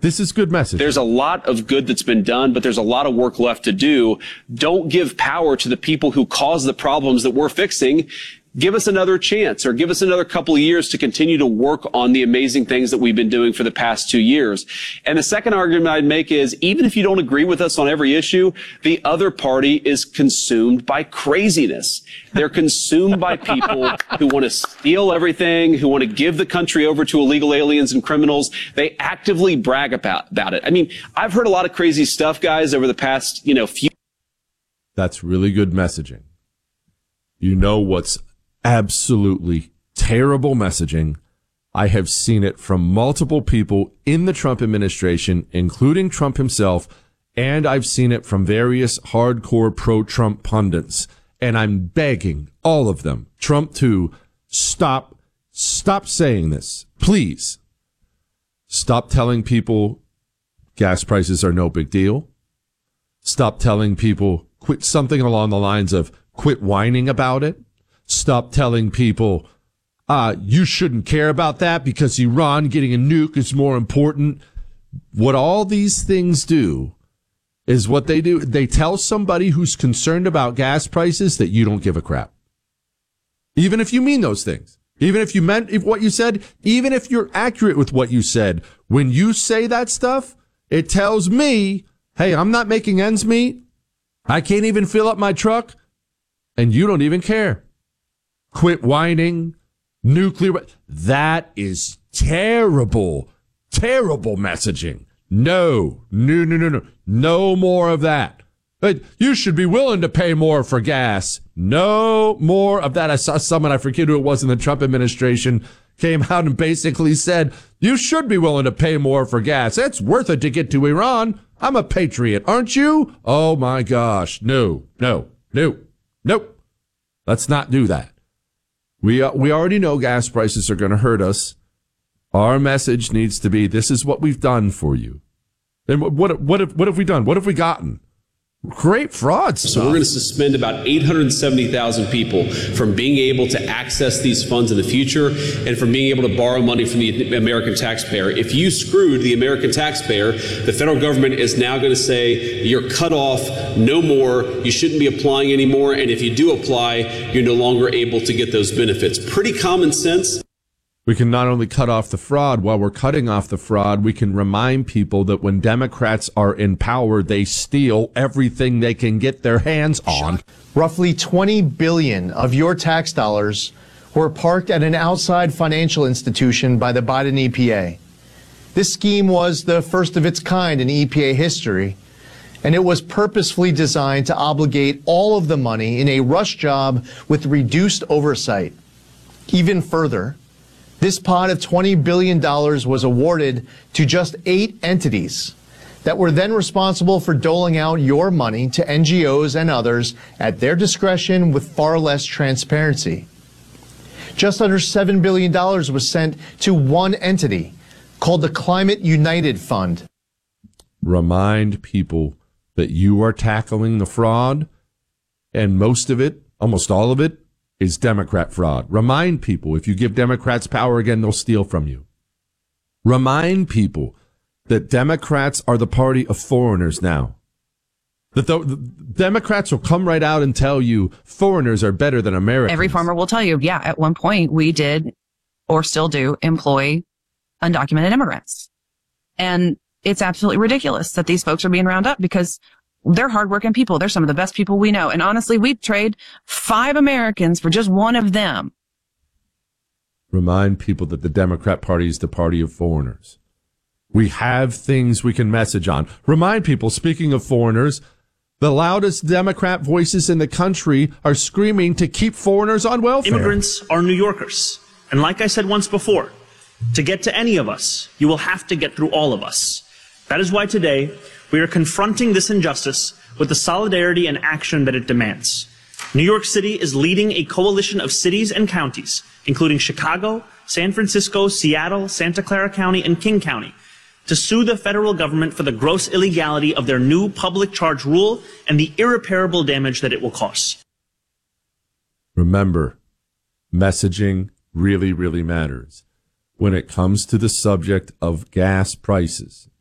This is good message. There's a lot of good that's been done, but there's a lot of work left to do. Don't give power to the people who cause the problems that we're fixing. Give us another chance, or give us another couple of years to continue to work on the amazing things that we've been doing for the past 2 years. And the second argument I'd make is, even if you don't agree with us on every issue, the other party is consumed by craziness. They're consumed by people who want to steal everything, who want to give the country over to illegal aliens and criminals. They actively brag about it. I mean, I've heard a lot of crazy stuff, guys, over the past, few. That's really good messaging. You know what's absolutely terrible messaging? I have seen it from multiple people in the Trump administration, including Trump himself, and I've seen it from various hardcore pro-Trump pundits. And I'm begging all of them, Trump to stop saying this. Please. Stop telling people gas prices are no big deal. Stop telling people, quit something along the lines of quit whining about it. Stop telling people, you shouldn't care about that because Iran getting a nuke is more important. What all these things do is what they do. They tell somebody who's concerned about gas prices that you don't give a crap. Even if you mean those things, even if you meant what you said, even if you're accurate with what you said, when you say that stuff, it tells me, hey, I'm not making ends meet. I can't even fill up my truck, and you don't even care. Quit whining. Nuclear. That is terrible, terrible messaging. No. No more of that. But you should be willing to pay more for gas. No more of that. I saw someone, I forget who it was in the Trump administration, came out and basically said, you should be willing to pay more for gas. It's worth it to get to Iran. I'm a patriot, aren't you? Oh my gosh. No. Let's not do that. We already know gas prices are going to hurt us. Our message needs to be, this is what we've done for you. And what have we done? What have we gotten? Great fraud stuff. So we're going to suspend about 870,000 people from being able to access these funds in the future and from being able to borrow money from the American taxpayer. If you screwed the American taxpayer, the federal government is now going to say you're cut off, no more, you shouldn't be applying anymore, and if you do apply, you're no longer able to get those benefits. Pretty common sense. We can not only cut off the fraud, while we're cutting off the fraud, we can remind people that when Democrats are in power, they steal everything they can get their hands on. Roughly $20 billion of your tax dollars were parked at an outside financial institution by the Biden EPA. This scheme was the first of its kind in EPA history, and it was purposefully designed to obligate all of the money in a rush job with reduced oversight. Even further, this pot of $20 billion was awarded to just 8 entities that were then responsible for doling out your money to NGOs and others at their discretion with far less transparency. Just under $7 billion was sent to one entity called the Climate United Fund. Remind people that you are tackling the fraud, and most of it, almost all of it, is Democrat fraud. Remind people, if you give Democrats power again, they'll steal from you. Remind people that Democrats are the party of foreigners now. That the Democrats will come right out and tell you foreigners are better than Americans. Every farmer will tell you, yeah, at one point we did, or still do, employ undocumented immigrants. And it's absolutely ridiculous that these folks are being rounded up because they're hardworking people. They're some of the best people we know. And honestly, we'd trade 5 Americans for just one of them. Remind people that the Democrat Party is the party of foreigners. We have things we can message on. Remind people, speaking of foreigners, the loudest Democrat voices in the country are screaming to keep foreigners on welfare. Immigrants are New Yorkers. And like I said once before, to get to any of us, you will have to get through all of us. That is why today we are confronting this injustice with the solidarity and action that it demands. New York City is leading a coalition of cities and counties, including Chicago, San Francisco, Seattle, Santa Clara County, and King County, to sue the federal government for the gross illegality of their new public charge rule and the irreparable damage that it will cause. Remember, messaging really, really matters when it comes to the subject of gas prices.